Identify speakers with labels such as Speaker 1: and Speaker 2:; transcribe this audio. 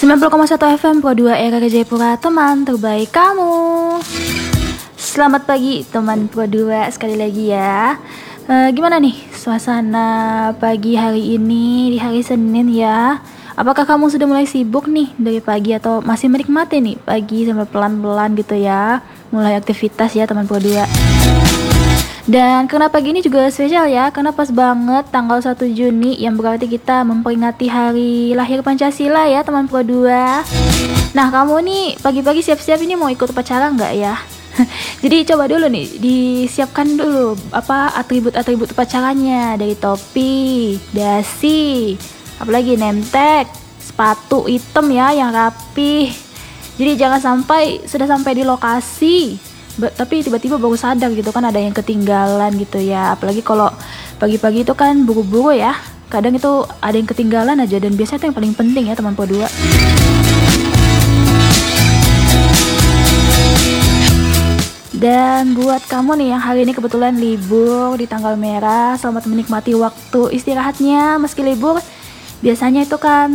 Speaker 1: 90,1 FM Pro 2 RRI Jayapura, teman terbaik kamu. Selamat pagi teman Pro 2 sekali lagi ya. Gimana nih suasana pagi hari ini di hari Senin ya? Apakah kamu sudah mulai sibuk nih dari pagi atau masih menikmati nih pagi sambil pelan-pelan gitu ya? Mulai aktivitas ya teman Pro 2. Dan karena pagi ini juga spesial ya, karena pas banget tanggal 1 Juni yang berarti kita memperingati hari lahir Pancasila ya teman Pro 2. Nah kamu nih pagi-pagi siap-siap ini mau ikut upacara nggak ya? Jadi coba dulu nih disiapkan dulu atribut-atribut upacaranya, dari topi, dasi, apalagi nemtek, sepatu hitam ya yang rapih. Jadi jangan sampai sudah sampai di lokasi tapi tiba-tiba baru sadar gitu kan ada yang ketinggalan gitu ya. Apalagi kalau pagi-pagi itu kan buru-buru ya, kadang itu ada yang ketinggalan aja, dan biasanya itu yang paling penting ya teman Pro 2. Dan buat kamu nih yang hari ini kebetulan libur di tanggal merah, selamat menikmati waktu istirahatnya meski libur. Biasanya itu kan